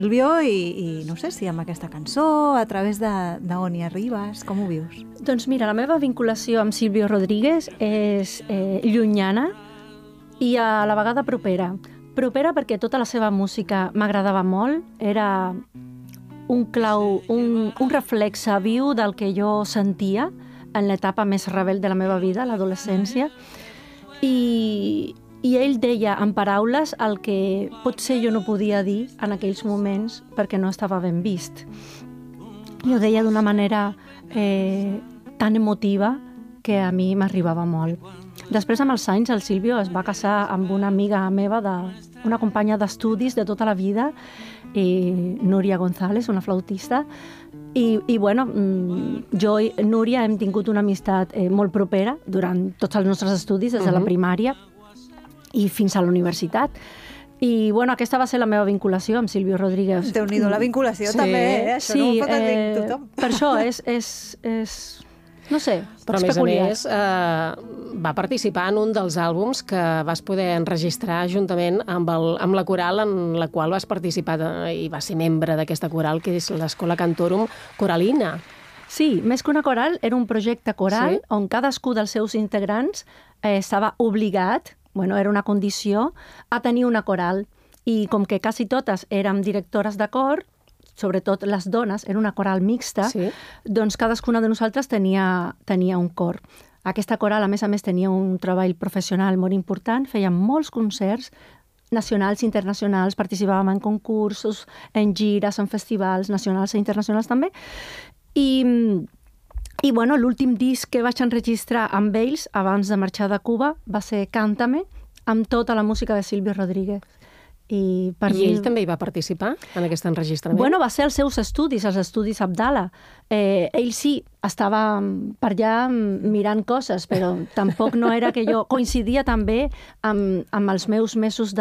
Sílvio, i no sé si amb aquesta cançó, a través d'on hi arribes, com ho vius? Doncs mira, la meva vinculació amb Silvio Rodríguez és llunyana i a la vegada propera. Propera perquè tota la seva música m'agradava molt, era un reflexe viu del que jo sentia en l'etapa més rebel de la meva vida, l'adolescència, i ell deia en paraules el que potser jo no podia dir en aquells moments perquè no estava ben vist. I ho deia d'una manera tan emotiva que a mi m'arribava molt. Després, amb els anys, el Silvio es va casar amb una amiga meva, una companya d'estudis de tota la vida, Núria González, una flautista, i bueno, jo i Núria hem tingut una amistat molt propera durant tots els nostres estudis, des de la primària i fins a la universitat. I bueno, aquesta va ser la meva vinculació amb Silvio Rodríguez. Déu-n'hi-do, la vinculació també, Això no ho pot dir tothom. Per això és no sé, però a més va participar en un dels àlbums que vas poder enregistrar juntament amb la coral en la qual vas participar i vas ser membre d'aquesta coral, que és l'Escola Cantorum Coralina. Sí, més que una coral, era un projecte coral on cadascú dels seus integrants estava obligat, era una condició, a tenir una coral. I com que quasi totes érem directores de cor, sobretot les dones, era una coral mixta, doncs cadascuna de nosaltres tenia un cor. Aquesta coral, a més, tenia un treball professional molt important, fèiem molts concerts nacionals i internacionals, participàvem en concursos, en gires, en festivals nacionals i internacionals també, i bueno, l'últim disc que vaig enregistrar amb ells abans de marxar de Cuba va ser Cántame, amb tota la música de Silvio Rodríguez. I ell també hi va participar en aquest enregistrament? Bueno, va ser als seus estudis, als estudis Abdala. Ell sí, estava per allà mirant coses, però tampoc no era que jo... Coincidia també amb els meus mesos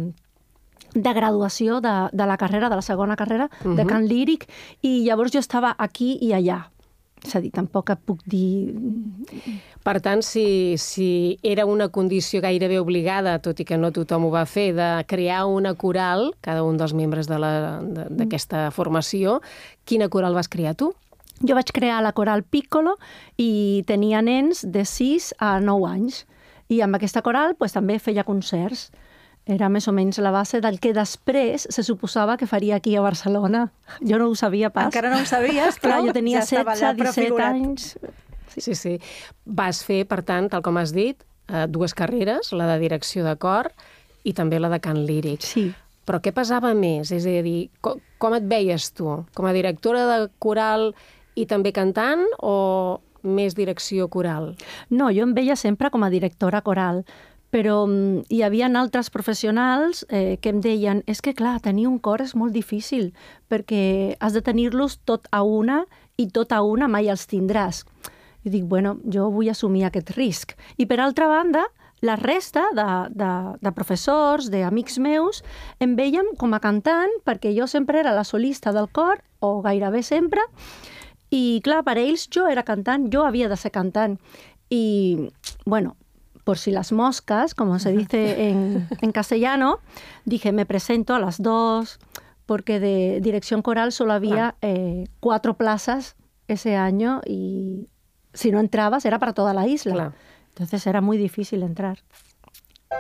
de graduació de la carrera, de la segona carrera, de cant líric, i llavors jo estava aquí i allà. És a dir, tampoc et puc dir... Per tant, si era una condició gairebé obligada, tot i que no tothom ho va fer, de crear una coral, cada un dels membres d'aquesta formació, quina coral vas crear tu? Jo vaig crear la coral Piccolo i tenia nens de 6 a 9 anys. I amb aquesta coral també feia concerts. Era més o menys la base del que després se suposava que faria aquí a Barcelona. Jo no ho sabia pas. Encara no ho sabies, però jo tenia ja estava 16, 17 anys. Sí. Vas fer, per tant, tal com has dit, 2 carreres, la de direcció de cor i també la de cant líric. Sí. Però què pesava més? És a dir, com et veies tu? Com a directora de coral i també cantant o més direcció coral? No, jo em veia sempre com a directora coral, però hi havia altres professionals que em deien és que, clar, tenir un cor és molt difícil perquè has de tenir-los tot a una i tot a una mai els tindràs. I dic, bueno, jo vull assumir aquest risc. I per altra banda, la resta de professors, d'amics meus, em veiem com a cantant perquè jo sempre era la solista del cor, o gairebé sempre, i clar, per ells jo era cantant, jo havia de ser cantant. I, bueno, por si las moscas, como se dice en castellano, dije, me presento a las 2, porque de dirección coral solo había 4 plazas ese año y si no entrabas era para toda la isla. Entonces era muy difícil entrar.